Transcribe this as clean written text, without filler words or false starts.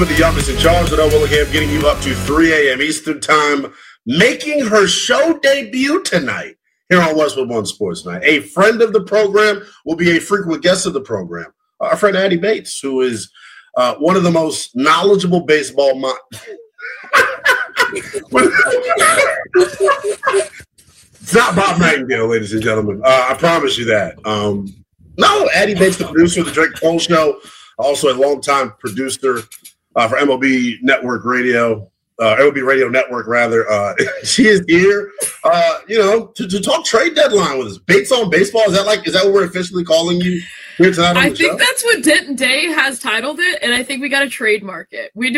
With the youngest in charge, Liddell Willingham, getting you up to 3 a.m. Eastern Time, making her show debut tonight here on Westwood One Sports Night. A friend of the program will be a frequent guest of the program. Our friend Addie Bates, who is one of the most knowledgeable baseball minds. It's not Bob Nightingale, ladies and gentlemen. I promise you that. No, Addie Bates, the producer of the Drake Cole Show, also a longtime producer for MLB Network Radio, MLB Radio Network, rather. She is here, to talk trade deadline with us. Bates on Baseball, is that what we're officially calling you here tonight on the show? I think that's what Denton Day has titled it, and I think we got to trademark it. We